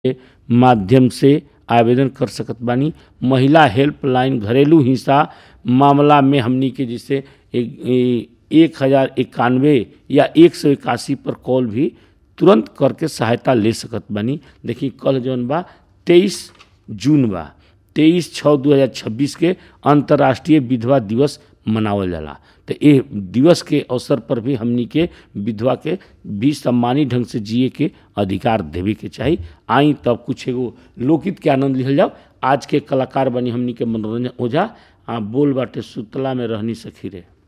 के माध्यम से आवेदन कर सकत बानी। महिला हेल्पलाइन घरेलू हिंसा मामला में हमनी के जैसे 1091 या 181 पर कॉल भी तुरंत करके सहायता ले सकत बानी। देखिए कल जौन बा 23 जून बा, 23/6/2026 के अंतर्राष्ट्रीय विधवा दिवस मनावल जाला। तो ये दिवस के अवसर पर भी हमनी के विधवा के भी सम्मानित ढंग से जिए के अधिकार देवे के चाही। आई तब कुछ एगो लोकगीत के आनंद लिहल जाओ। आज के कलाकार बनी हमनी के मनोरंजन ओझा। बोल बाटे सुतला में रहनी सखी रे।